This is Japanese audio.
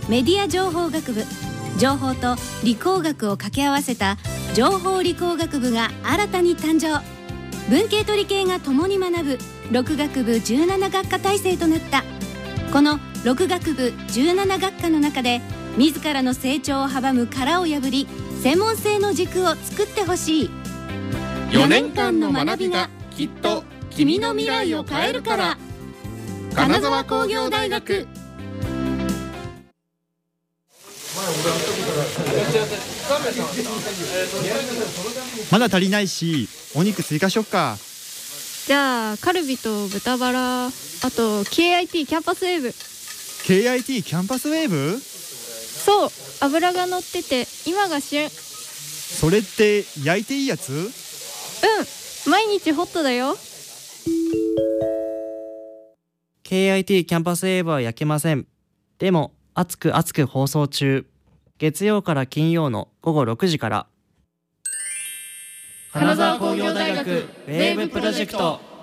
メディア情報学部。情報と理工学を掛け合わせた情報理工学部が新たに誕生。文系と理系が共に学ぶ6学部17学科体制となった。この6学部17学科の中で自らの成長を阻む殻を破り、専門性の軸を作ってほしい。4年間の学びがきっと君の未来を変えるから。金沢工業大学。 まだ足りないし、お肉追加しよっか。 じゃあカルビと豚バラ、あと KIT キャンパスウェーブ。 KIT キャンパスウェーブ？ そう、脂が乗ってて今が旬。 それって焼いていいやつ？ 毎日ホットだよ。 KIT キャンパスウェーブは焼けません。でも熱く放送中。月曜から金曜の午後6時から。 金沢工業大学ウェーブプロジェクト。